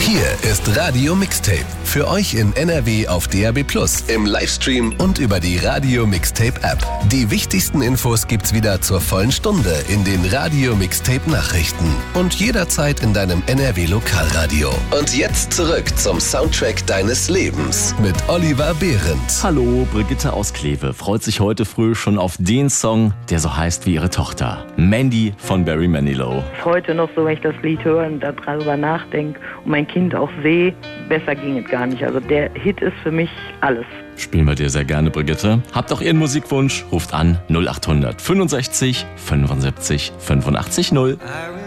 Hier ist Radio Mixtape. Für euch in NRW auf DAB+, im Livestream und über die Radio Mixtape App. Die wichtigsten Infos gibt's wieder zur vollen Stunde in den Radio Mixtape Nachrichten und jederzeit in deinem NRW Lokalradio. Und jetzt zurück zum Soundtrack deines Lebens mit Oliver Behrendt. Hallo, Brigitte aus Kleve freut sich heute früh schon auf den Song, der so heißt wie ihre Tochter. Mandy von Barry Manilow. Heute noch so, wenn ich das Lied höre und darüber nachdenke und mein Kind auch sehe, besser ging es gar nicht. Also der Hit ist für mich alles. Spielen wir dir sehr gerne, Brigitte. Habt auch Ihren Musikwunsch? Ruft an 0800 65 75 85 0.